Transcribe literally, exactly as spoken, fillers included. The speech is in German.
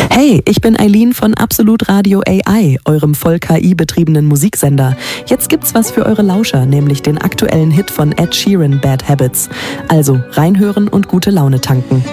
Hey, ich bin Eileen von Absolut Radio A I, eurem voll K I-betriebenen Musiksender. Jetzt gibt's was für eure Lauscher, nämlich den aktuellen Hit von Ed Sheeran, Bad Habits. Also reinhören und gute Laune tanken.